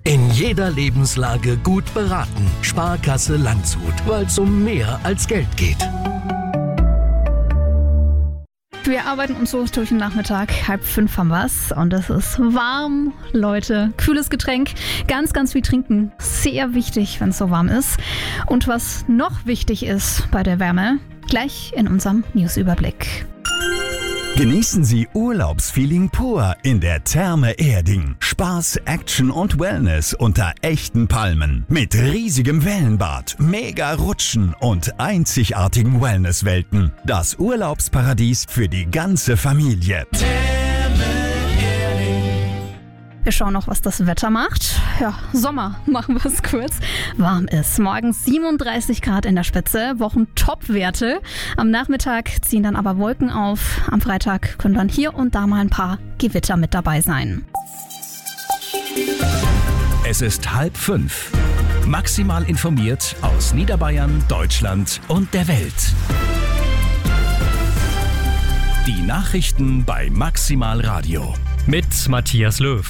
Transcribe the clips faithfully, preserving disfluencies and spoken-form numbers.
In jeder Lebenslage gut beraten. Sparkasse Landshut, weil es um mehr als Geld geht. Wir arbeiten uns so durch den Nachmittag. Halb fünf haben wir's und es ist warm, Leute. Kühles Getränk, ganz, ganz viel trinken. Sehr wichtig, wenn es so warm ist. Und was noch wichtig ist bei der Wärme, gleich in unserem Newsüberblick. Genießen Sie Urlaubsfeeling pur in der Therme Erding. Spaß, Action und Wellness unter echten Palmen. Mit riesigem Wellenbad, mega Rutschen und einzigartigen Wellnesswelten. Das Urlaubsparadies für die ganze Familie. Wir schauen noch, was das Wetter macht. Ja, Sommer, machen wir es kurz. Warm ist. Morgens siebenunddreißig Grad in der Spitze, Wochen-Top-Werte. Am Nachmittag ziehen dann aber Wolken auf. Am Freitag können dann hier und da mal ein paar Gewitter mit dabei sein. Es ist halb fünf. Maximal informiert aus Niederbayern, Deutschland und der Welt. Die Nachrichten bei Maximal Radio. Mit Matthias Löw.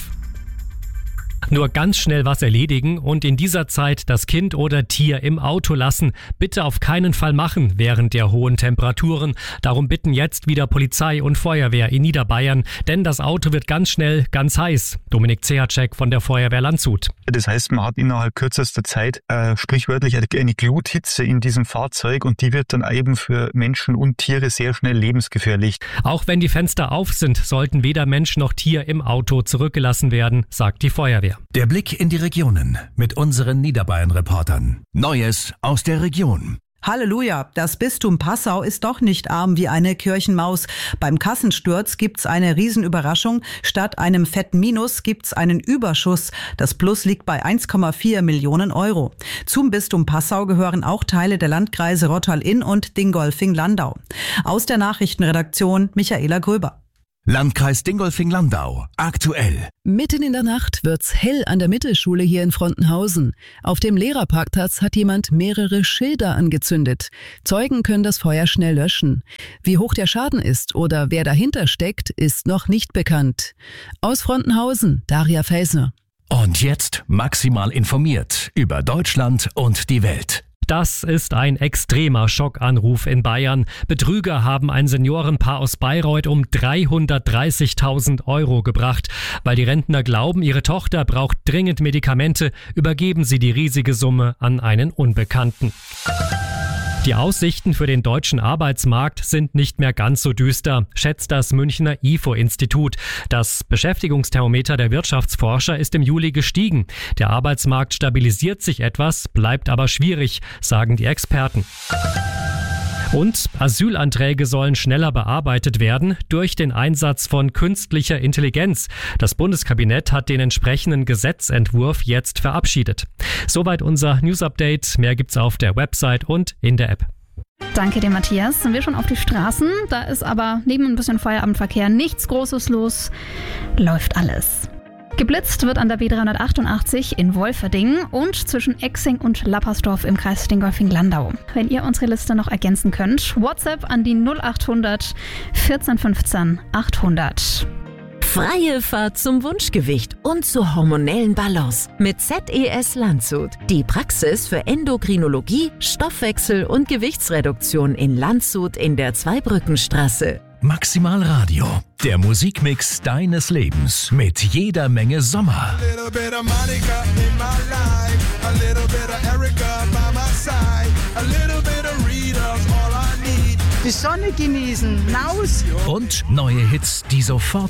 Nur ganz schnell was erledigen und in dieser Zeit das Kind oder Tier im Auto lassen. Bitte auf keinen Fall machen während der hohen Temperaturen. Darum bitten jetzt wieder Polizei und Feuerwehr in Niederbayern, denn das Auto wird ganz schnell ganz heiß. Dominik Zehacek von der Feuerwehr Landshut. Das heißt, man hat innerhalb kürzester Zeit äh, sprichwörtlich eine Gluthitze in diesem Fahrzeug und die wird dann eben für Menschen und Tiere sehr schnell lebensgefährlich. Auch wenn die Fenster auf sind, sollten weder Mensch noch Tier im Auto zurückgelassen werden, sagt die Feuerwehr. Der Blick in die Regionen mit unseren Niederbayern-Reportern. Neues aus der Region. Halleluja, das Bistum Passau ist doch nicht arm wie eine Kirchenmaus. Beim Kassensturz gibt's eine Riesenüberraschung. Statt einem fetten Minus gibt's einen Überschuss. Das Plus liegt bei eins Komma vier Millionen Euro. Zum Bistum Passau gehören auch Teile der Landkreise Rottal-Inn und Dingolfing-Landau. Aus der Nachrichtenredaktion Michaela Gröber. Landkreis Dingolfing-Landau. Aktuell. Mitten in der Nacht wird's hell an der Mittelschule hier in Frontenhausen. Auf dem Lehrerparkplatz hat jemand mehrere Schilder angezündet. Zeugen können das Feuer schnell löschen. Wie hoch der Schaden ist oder wer dahinter steckt, ist noch nicht bekannt. Aus Frontenhausen, Daria Felsner. Und jetzt maximal informiert über Deutschland und die Welt. Das ist ein extremer Schockanruf in Bayern. Betrüger haben ein Seniorenpaar aus Bayreuth um dreihundertdreißigtausend Euro gebracht. Weil die Rentner glauben, ihre Tochter braucht dringend Medikamente, übergeben sie die riesige Summe an einen Unbekannten. Die Aussichten für den deutschen Arbeitsmarkt sind nicht mehr ganz so düster, schätzt das Münchner I F O-Institut. Das Beschäftigungsthermometer der Wirtschaftsforscher ist im Juli gestiegen. Der Arbeitsmarkt stabilisiert sich etwas, bleibt aber schwierig, sagen die Experten. Und Asylanträge sollen schneller bearbeitet werden durch den Einsatz von künstlicher Intelligenz. Das Bundeskabinett hat den entsprechenden Gesetzentwurf jetzt verabschiedet. Soweit unser News-Update. Mehr gibt's auf der Website und in der App. Danke dir, Matthias. Sind wir schon auf die Straßen? Da ist aber neben ein bisschen Feierabendverkehr nichts Großes los. Läuft alles. Geblitzt wird an der B dreihundertachtundachtzig in Wolferding und zwischen Exing und Lappersdorf im Kreis Dingolfing-Landau. Wenn ihr unsere Liste noch ergänzen könnt, WhatsApp an die null achthundert vierzehn fünfzehn achthundert. Freie Fahrt zum Wunschgewicht und zur hormonellen Balance mit Z E S Landshut. Die Praxis für Endokrinologie, Stoffwechsel und Gewichtsreduktion in Landshut in der Zweibrückenstraße. Maximal Radio, der Musikmix deines Lebens mit jeder Menge Sommer. Die Sonne genießen, raus! Und neue Hits, die sofort